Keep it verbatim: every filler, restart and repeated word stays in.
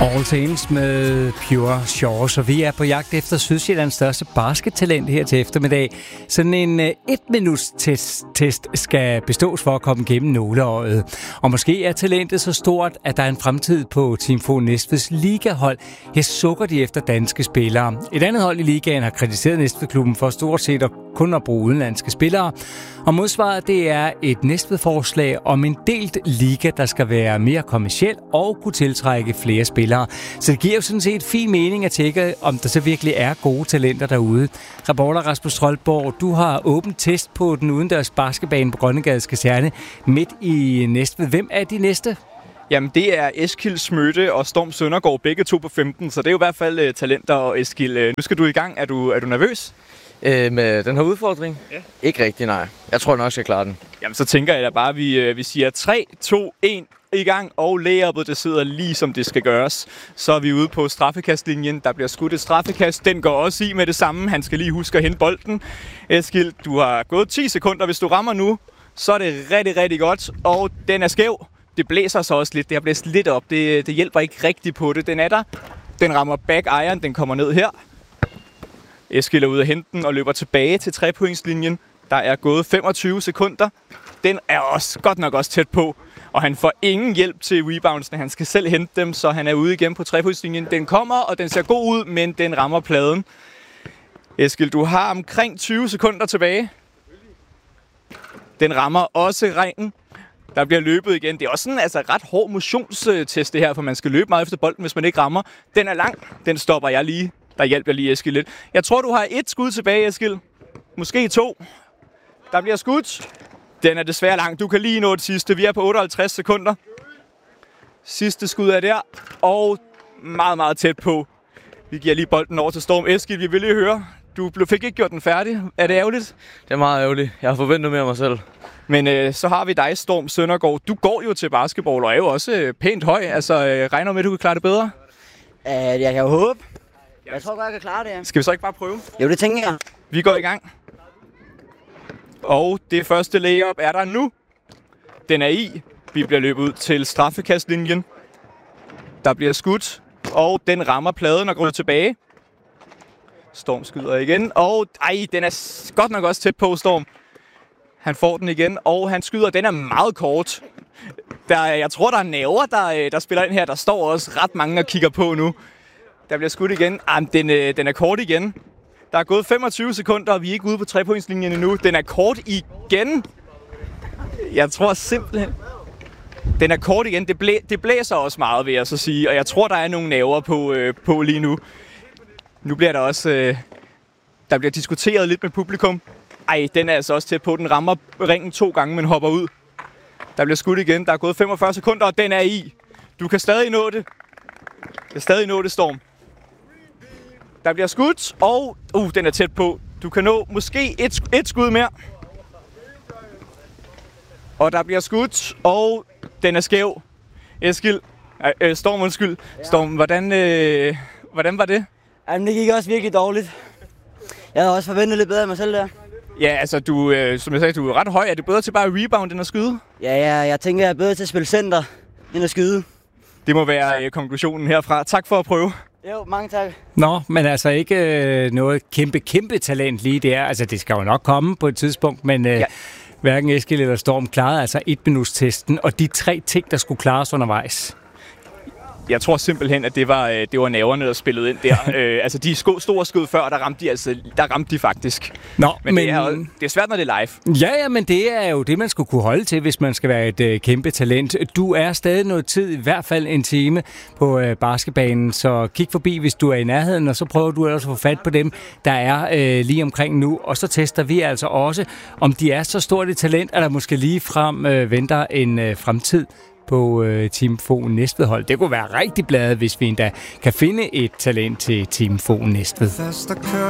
All Saints med Pure Shore, så vi er på jagt efter Sydsjællands største baskettalent her til eftermiddag. Sådan en uh, et-minuts test, test skal bestås for at komme gennem nåleøjet. Og måske er talentet så stort, at der er en fremtid på Team Fogh Næstveds ligahold. Her sukker de efter danske spillere. Et andet hold i ligaen har kritiseret Næstved-klubben for stort set at kun at bruge udenlandske spillere. Og modsvaret, det er et Næstved-forslag om en delt liga, der skal være mere kommerciel og kunne tiltrække flere spillere. Så det giver jo sådan set fin mening at tjekke, om der så virkelig er gode talenter derude. Reporter Rasmus Troldborg, du har åbent test på den udendørs basketbane på Grønnegades Kaserne midt i Næstved. Hvem er de næste? Jamen, det er Eskild Smøtte og Storm Søndergaard, begge to på femten, så det er jo i hvert fald uh, talenter. Og Eskild, uh, nu skal du i gang. Er du, er du nervøs? Øh, med den her udfordring? Ja. Ikke rigtig, nej. Jeg tror nok, jeg skal klare den. Jamen, så tænker jeg da bare, at vi, uh, vi siger tre, to, et i gang, og layup'et, det sidder lige som det skal gøres. Så er vi ude på straffekastlinjen. Der bliver skudt et straffekast. Den går også i med det samme. Han skal lige huske at hente bolden. Eskild, du har gået ti sekunder. Hvis du rammer nu, så er det rigtig, rigtig godt. Og den er skæv. Det blæser så også lidt. Det har blæst lidt op. Det, det hjælper ikke rigtigt på det. Den er der. Den rammer back iron. Den kommer ned her. Eskild er ude at hente den og løber tilbage til trepointslinjen. Der er gået femogtyve sekunder. Den er også godt nok også tæt på. Og han får ingen hjælp til reboundsene. Han skal selv hente dem, så han er ude igen på trepointslinjen. Den kommer, og den ser god ud, men den rammer pladen. Eskild, du har omkring tyve sekunder tilbage. Den rammer også ringen. Der bliver løbet igen. Det er også sådan altså ret hård motionstest det her, for man skal løbe meget efter bolden, hvis man ikke rammer. Den er lang. Den stopper jeg lige. Der hjælper jeg lige Eskild lidt. Jeg tror, du har et skud tilbage, Eskild. Måske to. Der bliver skudt. Den er desværre lang. Du kan lige nå det sidste. Vi er på otteoghalvtreds sekunder. Sidste skud er der. Og meget, meget tæt på. Vi giver lige bolden over til Storm. Eskild, vi vil lige høre. Du fik ikke gjort den færdig. Er det ærgerligt? Det er meget ærgerligt. Jeg har forventet mere af mig selv. Men øh, så har vi dig, Storm Søndergaard. Du går jo til basketball og er jo også øh, pænt høj. Altså, øh, regner med, at du kan klare det bedre? Uh, jeg kan jo håbe. Jeg tror godt, jeg kan klare det, ja. Skal vi så ikke bare prøve? Jo, det tænker jeg. Vi går i gang. Og det første layup er der nu. Den er i. Vi bliver løbet ud til straffekastlinjen. Der bliver skudt. Og den rammer pladen og går tilbage. Storm skyder igen. Og ej, den er godt nok også tæt på, Storm. Han får den igen, og han skyder. Den er meget kort. Der, jeg tror, der er næver, der, der spiller ind her. Der står også ret mange og kigger på nu. Der bliver skudt igen. Ah, den, den er kort igen. Der er gået femogtyve sekunder, og vi er ikke ude på trepointslinjen endnu. Den er kort igen. Jeg tror simpelthen... Den er kort igen. Det, blæ... det blæser også meget, vil jeg så sige. Og jeg tror, der er nogle næver på, øh, på lige nu. Nu bliver der også... Øh... Der bliver diskuteret lidt med publikum. Ej, den er altså også tæt på. Den rammer ringen to gange, men hopper ud. Der bliver skudt igen. Der er gået femogfyrre sekunder, og den er i. Du kan stadig nå det. Du kan stadig nå det, Storm. Der bliver skudt, og uh, den er tæt på. Du kan nå måske et, et skud mere. Og der bliver skudt, og den er skæv. Eskild, øh, Storm, undskyld. Storm, hvordan, øh, hvordan var det? Jamen, det gik også virkelig dårligt. Jeg havde også forventet lidt bedre af mig selv der. Ja, altså, du, øh, som jeg sagde, du er ret høj. Er det bedre til bare at rebound end at skyde? Ja, ja, jeg tænker, jeg er bedre til at spille center end at skyde. Det må være øh, konklusionen herfra. Tak for at prøve. Jo, mange tak. Nå, men altså ikke øh, noget kæmpe, kæmpe talent lige der. Altså, det skal jo nok komme på et tidspunkt, men øh, ja. Hverken Eskild eller Storm klarede altså et-minuts-testen, og de tre ting, der skulle klares undervejs. Jeg tror simpelthen, at det var, det var nerverne, der spillede ind der. øh, altså, de store skud før, der ramte de, altså, der ramte de faktisk. Nå, men, men det, er, det er svært, når det er live. Ja, ja, men det er jo det, man skulle kunne holde til, hvis man skal være et øh, kæmpe talent. Du er stadig noget tid, i hvert fald en time på øh, basketbanen, så kig forbi, hvis du er i nærheden, og så prøver du ellers at få fat på dem, der er øh, lige omkring nu. Og så tester vi altså også, om de er så stort et talent, at der måske lige frem øh, venter en øh, fremtid på øh, Team Fogh Næstved hold. Det kunne være rigtig bladet, hvis vi endda kan finde et talent til Team Fogh Næstved.